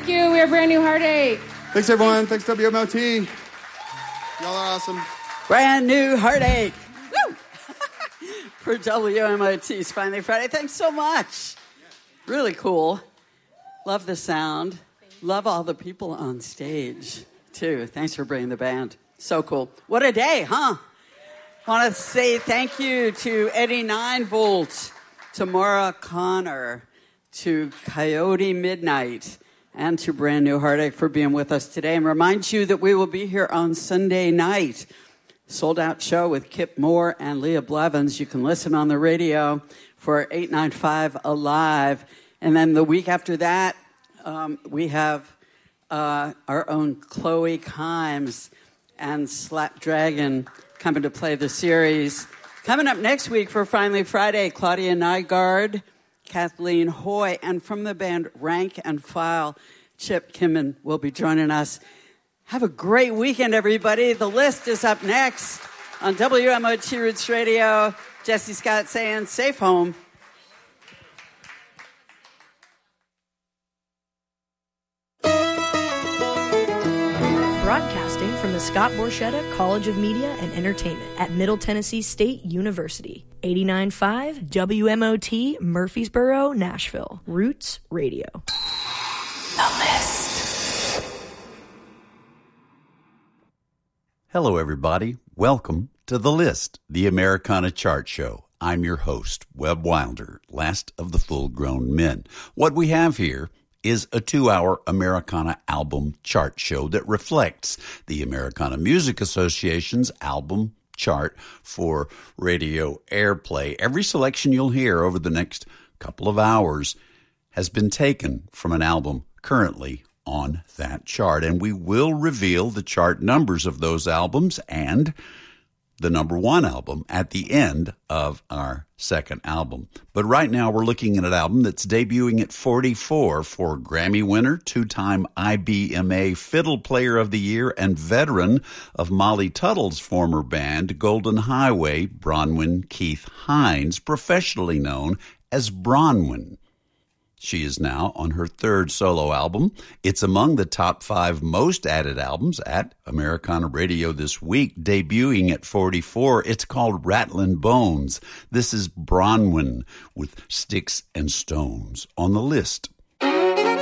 Thank you. We are Brand New Heartache. Thanks, everyone. Thanks, WMOT. Y'all are awesome. Brand New Heartache. Woo! For WMOT's Finally Friday. Thanks so much. Really cool. Love the sound. Love all the people on stage, too. Thanks for bringing the band. So cool. What a day, huh? I want to say thank you to Eddie 9-Volt, to Maura Connor, to Coyote Midnight, and to Brand New Heartache for being with us today. And remind you that we will be here on Sunday night. Sold-out show with Kip Moore and Leah Blevins. You can listen on the radio for 895 Alive. And then the week after that, we have our own Chloe Kimes and Slapdragon coming to play the series. Coming up next week for Finally Friday, Claudia Nygaard, Kathleen Hoy, and from the band Rank and File, Chip Kimman will be joining us. Have a great weekend, everybody. The List is up next on WMOT Roots Radio. Jesse Scott saying, safe home. Broadcasting from the Scott Borchetta College of Media and Entertainment at Middle Tennessee State University. 89.5 WMOT, Murfreesboro, Nashville. Roots Radio. The List. Hello, everybody. Welcome to The List, the Americana Chart Show. I'm your host, Webb Wilder, last of the full-grown men. What we have here is a 2-hour Americana album chart show that reflects the Americana Music Association's album chart for radio airplay. Every selection you'll hear over the next couple of hours has been taken from an album currently on that chart, and we will reveal the chart numbers of those albums and the number one album at the end of our second album. But right now we're looking at an album that's debuting at 44 for Grammy winner, two-time IBMA Fiddle Player of the Year, and veteran of Molly Tuttle's former band, Golden Highway, Bronwyn Keith Hines, professionally known as Bronwyn. She is now on her third solo album. It's among the top 5 most added albums at Americana Radio this week, debuting at 44. It's called Rattlin' Bones. This is Bronwyn with Sticks and Stones on The List.